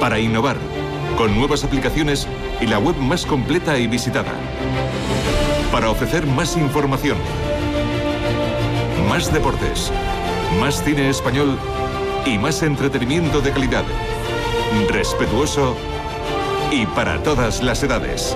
Para innovar, con nuevas aplicaciones y la web más completa y visitada. Para ofrecer más información, más deportes, más cine español y más entretenimiento de calidad, respetuoso y para todas las edades.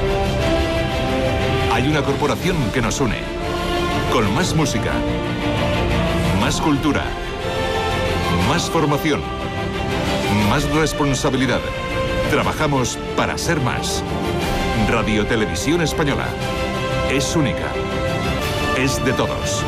Hay una corporación que nos une, con más música, más cultura, más formación, más responsabilidad. Trabajamos para ser más. Radio Televisión Española. Es única. Es de todos.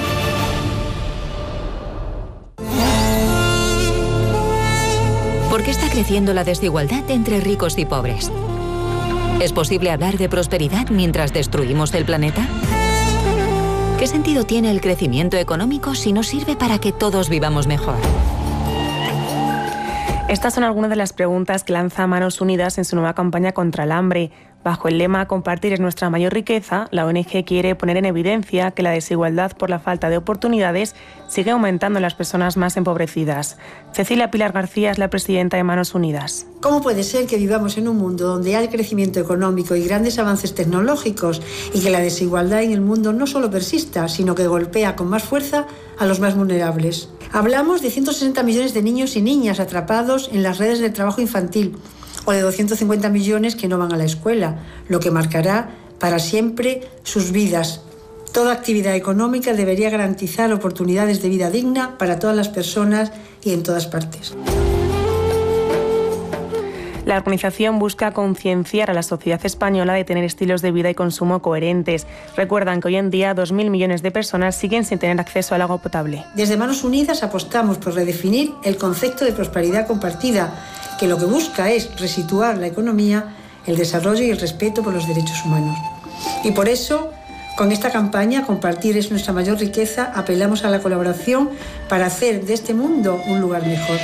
¿Por qué está creciendo la desigualdad entre ricos y pobres? ¿Es posible hablar de prosperidad mientras destruimos el planeta? ¿Qué sentido tiene el crecimiento económico si no sirve para que todos vivamos mejor? Estas son algunas de las preguntas que lanza Manos Unidas en su nueva campaña contra el hambre. Bajo el lema "Compartir es nuestra mayor riqueza", la ONG quiere poner en evidencia que la desigualdad por la falta de oportunidades sigue aumentando en las personas más empobrecidas. Cecilia Pilar García es la presidenta de Manos Unidas. ¿Cómo puede ser que vivamos en un mundo donde hay crecimiento económico y grandes avances tecnológicos y que la desigualdad en el mundo no solo persista, sino que golpea con más fuerza a los más vulnerables? Hablamos de 160 millones de niños y niñas atrapados en las redes de trabajo infantil, o de 250 millones que no van a la escuela, lo que marcará para siempre sus vidas. Toda actividad económica debería garantizar oportunidades de vida digna para todas las personas y en todas partes. La organización busca concienciar a la sociedad española de tener estilos de vida y consumo coherentes. Recuerdan que hoy en día 2.000 millones de personas siguen sin tener acceso al agua potable. Desde Manos Unidas apostamos por redefinir el concepto de prosperidad compartida, que lo que busca es resituar la economía, el desarrollo y el respeto por los derechos humanos. Y por eso, con esta campaña, Compartir es nuestra mayor riqueza, apelamos a la colaboración para hacer de este mundo un lugar mejor.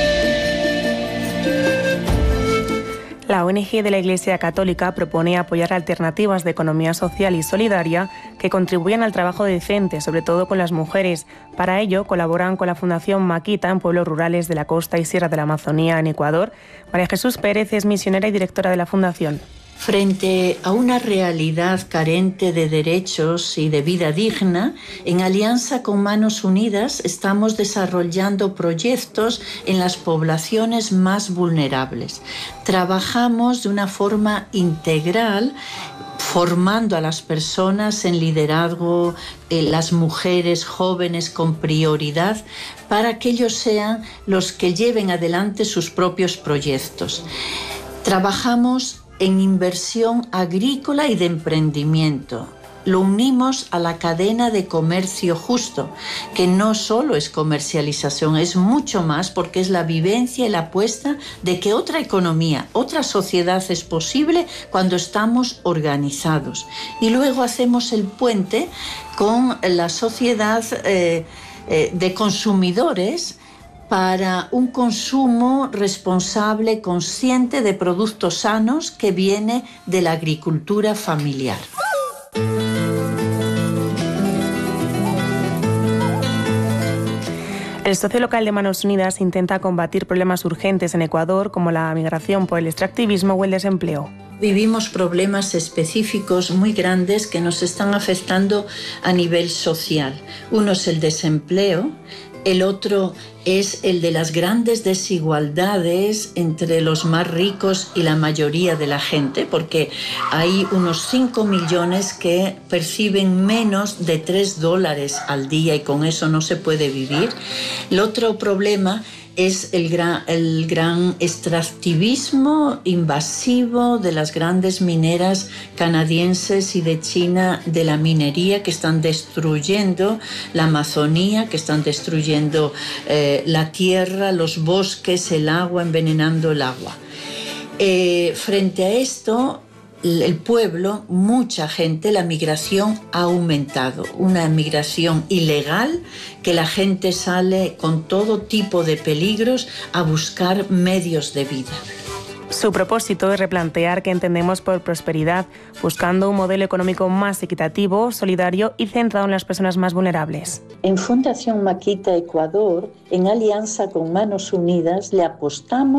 La ONG de la Iglesia Católica propone apoyar alternativas de economía social y solidaria que contribuyan al trabajo decente, sobre todo con las mujeres. Para ello, colaboran con la Fundación Maquita en pueblos rurales de la costa y sierra de la Amazonía, en Ecuador. María Jesús Pérez es misionera y directora de la Fundación. Frente a una realidad carente de derechos y de vida digna, en alianza con Manos Unidas estamos desarrollando proyectos en las poblaciones más vulnerables. Trabajamos de una forma integral, formando a las personas en liderazgo, las mujeres jóvenes con prioridad, para que ellos sean los que lleven adelante sus propios proyectos. Trabajamos en inversión agrícola y de emprendimiento. Lo unimos a la cadena de comercio justo, que no solo es comercialización, es mucho más, porque es la vivencia y la apuesta de que otra economía, otra sociedad es posible cuando estamos organizados. Y luego hacemos el puente con la sociedad de consumidores, para un consumo responsable, consciente de productos sanos que viene de la agricultura familiar. El socio local de Manos Unidas intenta combatir problemas urgentes en Ecuador, como la migración por el extractivismo o el desempleo. Vivimos problemas específicos muy grandes que nos están afectando a nivel social. Uno es el desempleo. El otro es el de las grandes desigualdades entre los más ricos y la mayoría de la gente, porque hay unos 5 millones que perciben menos de $3 al día y con eso no se puede vivir. El otro problema es el gran extractivismo invasivo de las grandes mineras canadienses y de China, de la minería, que están destruyendo la Amazonía, que están destruyendo la tierra, los bosques, el agua, envenenando el agua. Frente a esto, el pueblo, mucha gente, la migración ha aumentado. Una migración ilegal, que la gente sale con todo tipo de peligros a buscar medios de vida. Su propósito es replantear qué entendemos por prosperidad, buscando un modelo económico más equitativo, solidario y centrado en las personas más vulnerables. En Fundación Maquita Ecuador, en alianza con Manos Unidas, le apostamos